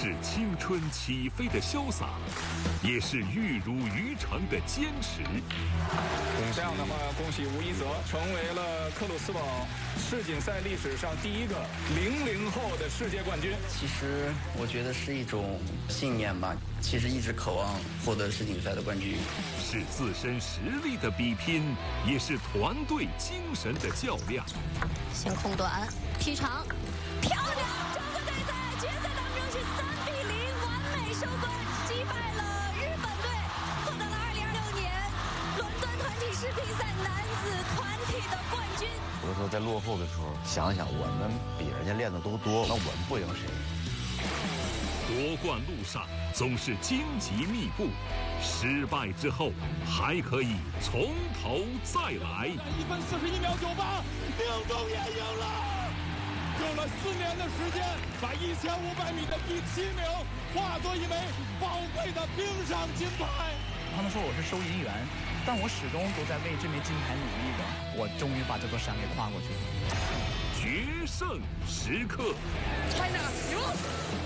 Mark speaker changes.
Speaker 1: 是青春起飞的潇洒，也是玉如于成的坚持。
Speaker 2: 这样的话，恭喜吴一泽成为了克鲁斯堡世锦赛历史上第一个00后的世界冠军。
Speaker 3: 其实我觉得是一种信念吧，其实一直渴望获得世锦赛的冠军。
Speaker 1: 是自身实力的比拼，也是团队精神的较量。
Speaker 4: 先空短，踢长，漂亮！中国队在决赛当中是3-0完美收官，击败了日本队，获得了2026年伦敦团体世乒赛男子团体的冠军。
Speaker 5: 有的时候在落后的时候，想想我们比人家练的都多，那我们不赢谁？
Speaker 1: 夺冠路上总是荆棘密布，失败之后还可以从头再来。
Speaker 6: 1分41秒98，命中也赢了，用了4年的时间，把1500米的第7名化作一枚宝贵的冰上金牌。
Speaker 7: 他们说我是收银员，但我始终都在为这枚金牌努力着。我终于把这座山给跨过去了。
Speaker 1: 决胜时刻，
Speaker 4: 快点，牛！